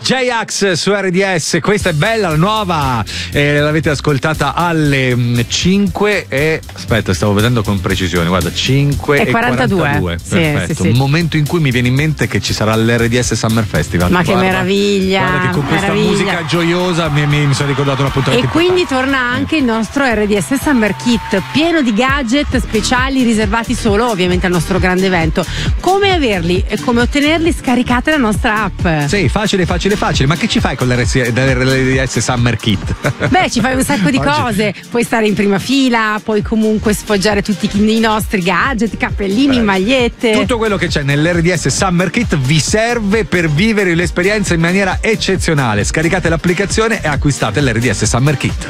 J-Ax su RDS, questa è bella, la nuova, l'avete ascoltata alle 5 e aspetta, stavo vedendo con precisione, guarda, 5 e 42. Perfetto, sì. Un momento in cui mi viene in mente che ci sarà l'RDS Summer Festival. Ma che meraviglia! Guarda che con questa musica gioiosa mi sono ricordato un appuntamento. E quindi torna anche il nostro RDS Summer Kit, pieno di gadget speciali riservati solo ovviamente al nostro grande evento. Come averli e come ottenerli? Scaricate la nostra app. Sì, facile, ma che ci fai con l'RDS Summer Kit? Beh, ci fai un sacco di cose, puoi stare in prima fila, puoi comunque sfoggiare tutti i nostri gadget, cappellini, magliette. Tutto quello che c'è nell'RDS Summer Kit vi serve per vivere l'esperienza in maniera eccezionale. Scaricate l'applicazione e acquistate l'RDS Summer Kit.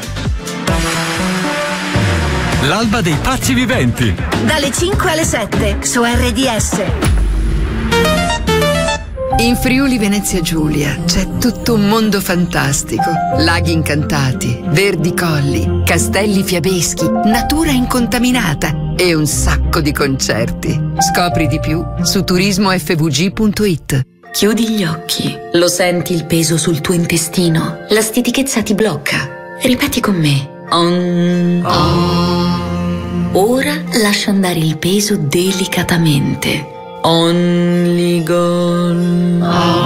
L'alba dei pazzi viventi. Dalle 5 alle 7 su RDS. In Friuli Venezia Giulia c'è tutto un mondo fantastico. Laghi incantati, verdi colli, castelli fiabeschi, natura incontaminata e un sacco di concerti. Scopri di più su turismofvg.it. Chiudi gli occhi, lo senti il peso sul tuo intestino, la stitichezza ti blocca. Ripeti con me. Ora lascia andare il peso delicatamente. Only gone.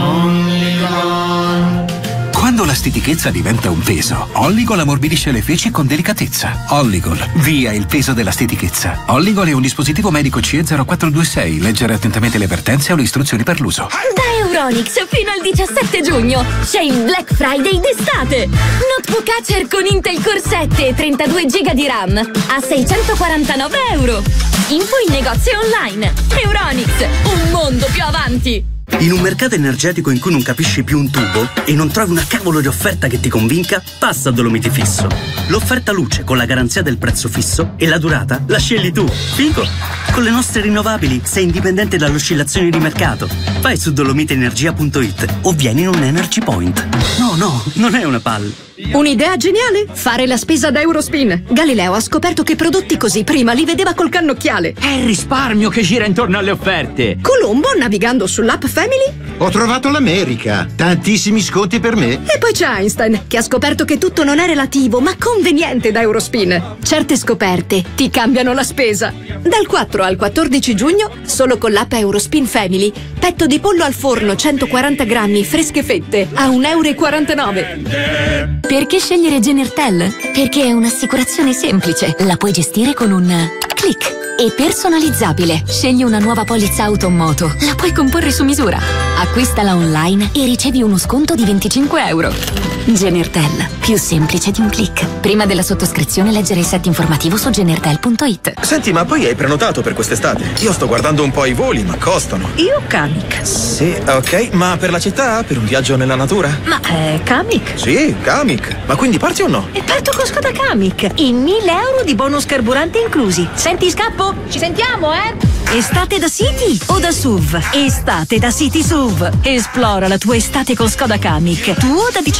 Quando la stitichezza diventa un peso, Olligol ammorbidisce le feci con delicatezza. Olligol, via il peso della stitichezza. Olligol è un dispositivo medico CE 0426. Leggere attentamente le avvertenze o le istruzioni per l'uso. Da Euronics fino al 17 giugno c'è il Black Friday d'estate. Notebook Acer con Intel Core 7 e 32 GB di RAM a €649. Info in negozio online. Euronics, un mondo più avanti. In un mercato energetico in cui non capisci più un tubo e non trovi una cavolo di offerta che ti convinca, passa a Dolomiti Fisso. L'offerta luce con la garanzia del prezzo fisso e la durata la scegli tu. Figo! Con le nostre rinnovabili sei indipendente dalle oscillazioni di mercato. Vai su dolomiteenergia.it o vieni in un Energy Point. No, non è una PAL. Un'idea geniale? Fare la spesa da Eurospin. Galileo ha scoperto che prodotti così prima li vedeva col cannocchiale. È il risparmio che gira intorno alle offerte. Colombo, navigando sull'app Family, ho trovato l'America. Tantissimi sconti per me. E poi c'è Einstein, che ha scoperto che tutto non è relativo, ma conveniente da Eurospin. Certe scoperte ti cambiano la spesa. Dal 4 al 14 giugno, solo con l'app Eurospin Family, petto di pollo al forno 140 grammi, fresche fette, a €1,49. Perché scegliere Genertel? Perché è un'assicurazione semplice. La puoi gestire con un click. E personalizzabile. Scegli una nuova polizza auto o moto. La puoi comporre su misura. Acquistala online e ricevi uno sconto di €25. Genertel. Più semplice di un click. Prima della sottoscrizione leggere il set informativo su genertel.it. Senti, ma poi hai prenotato per quest'estate? Io sto guardando un po' i voli, ma costano. Io Kamiq. Sì, ok, ma per la città? Per un viaggio nella natura? Ma Kamiq? Sì, Kamiq. Ma quindi parti o no? E parto con Skoda Kamiq. In €1.000 di bonus carburante inclusi. Senti, scappo? Ci sentiamo, Estate da City o da SUV? Estate da City SUV. Esplora la tua estate con Skoda Kamiq. Tuo da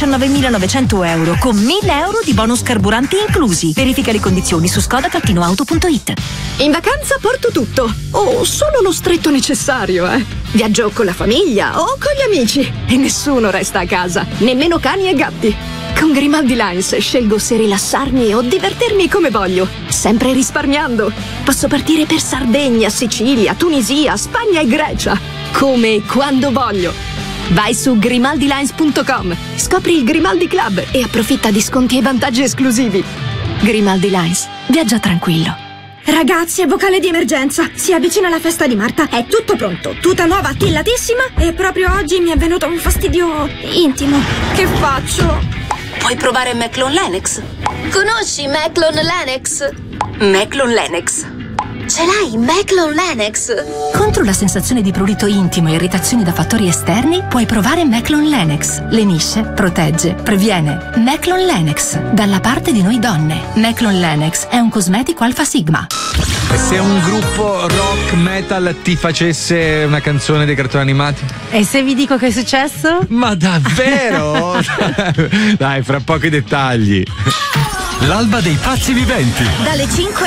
€19.900 con €1.000 di bonus carburanti inclusi. Verifica le condizioni su skoda-auto.it. In vacanza porto tutto, o solo lo stretto necessario, Viaggio con la famiglia o con gli amici e nessuno resta a casa, nemmeno cani e gatti. Con Grimaldi Lines scelgo se rilassarmi o divertirmi come voglio, sempre risparmiando. Posso partire per Sardegna, Sicilia, Tunisia, Spagna e Grecia, come e quando voglio. Vai su grimaldilines.com, scopri il Grimaldi Club e approfitta di sconti e vantaggi esclusivi. Grimaldi Lines, viaggia tranquillo. Ragazzi, è vocale di emergenza. Si avvicina la festa di Marta. È tutto pronto. Tuta nuova attillatissima e proprio oggi mi è venuto un fastidio intimo. Che faccio? Puoi provare Maclon Lennox. Conosci Maclon Lennox? Maclon Lennox. Ce l'hai, Maclon Lennox? Contro la sensazione di prurito intimo e irritazioni da fattori esterni, puoi provare Maclon Lennox. Lenisce, protegge, previene. Maclon Lennox, dalla parte di noi donne. Maclon Lennox è un cosmetico Alpha Sigma. E se un gruppo rock metal ti facesse una canzone dei cartoni animati? E se vi dico che è successo? Ma davvero? Dai, fra pochi dettagli. L'alba dei pazzi viventi. Dalle 5